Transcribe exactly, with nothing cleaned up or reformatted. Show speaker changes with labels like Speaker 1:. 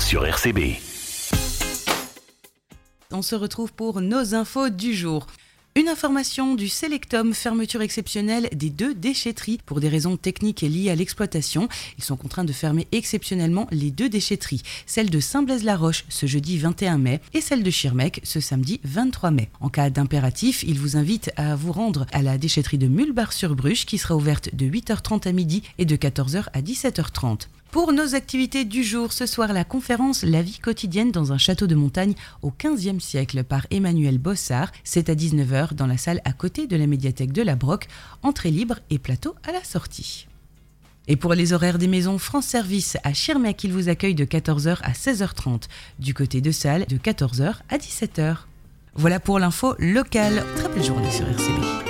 Speaker 1: sur R C B.
Speaker 2: On se retrouve pour nos infos du jour. Une information du Selectum, fermeture exceptionnelle des deux déchetteries pour des raisons techniques et liées à l'exploitation. Ils sont contraints de fermer exceptionnellement les deux déchetteries, celle de Saint-Blaise-la-Roche ce jeudi vingt et un mai et celle de Schirmeck ce samedi vingt-trois mai. En cas d'impératif, ils vous invitent à vous rendre à la déchetterie de Mulbach-sur-Bruche qui sera ouverte de huit heures trente à midi et de quatorze heures à dix-sept heures trente. Pour nos activités du jour, ce soir, la conférence La vie quotidienne dans un château de montagne au quinzième siècle par Emmanuel Bossard. C'est à dix-neuf heures dans la salle à côté de la médiathèque de la Broque. Entrée libre et plateau à la sortie. Et pour les horaires des maisons France Service à Schirmeck, il vous accueille de quatorze heures à seize heures trente. Du côté de Salles, de quatorze heures à dix-sept heures. Voilà pour l'info locale. Très belle journée sur R C B.